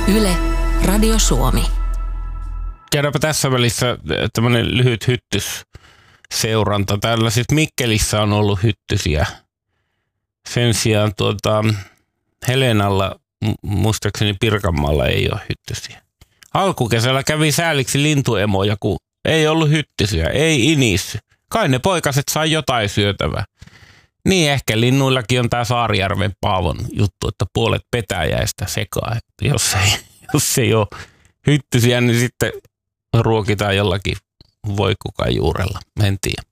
Yle, Radio Suomi. Käydäänpä tässä välissä tämmöinen lyhyt hyttysseuranta. Täällä siis Mikkelissä on ollut hyttysiä. Sen sijaan Helenalla, muistaakseni Pirkanmaalla ei ole hyttysiä. Alkukesällä kävi sääliksi lintuemoja, kun ei ollut hyttysiä, ei inissy. Kai ne poikaset saa jotain syötävää. Niin ehkä linnuillakin on tää Saarijärven Paavon juttu, että puolet petäjäistä sekaa. Jos ei ole hyttysiä, niin sitten ruokitaan jollakin voikukan juurella. En tiedä.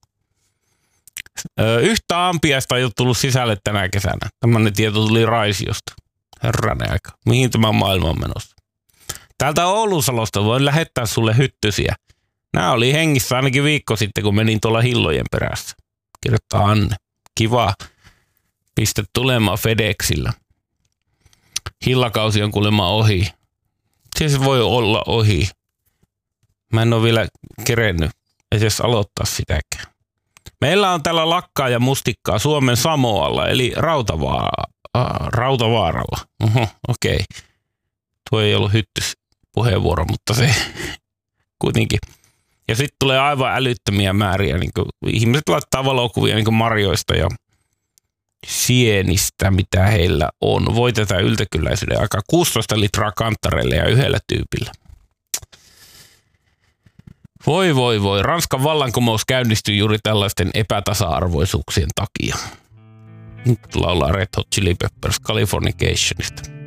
Yhtä ampiaista ei ole tullut sisälle tänä kesänä. Tämmöinen tieto tuli Raisiosta. Herranen aika. Mihin tämä maailma on menossa? Täältä Oulusalosta voin lähettää sulle hyttysiä. Nämä oli hengissä ainakin viikko sitten, kun menin tuolla hillojen perässä. Kirjoittaa Anne. Kiva. Pistä tulemaan FedExillä. Hillakausi on kuulemma ohi. Se voi olla ohi. Mä en ole vielä kerennyt edes aloittaa sitäkään. Meillä on täällä lakkaa ja mustikkaa Suomen Samoalla, eli Rautavaaralla. Okei. Tuo ei ollut hyttyspuheenvuoro, mutta se kuitenkin. Ja sitten tulee aivan älyttömiä määriä. Niin ihmiset laittaa valokuvia niin marjoista ja sienistä, mitä heillä on. Voitetaan yltäkylläisyyden aikaa 16 litraa kanttareille ja yhdellä tyypillä. Voi. Ranskan vallankumous käynnistyi juuri tällaisten epätasa-arvoisuuksien takia. Nyt laulaa Red Hot Chili Peppers Californicationista.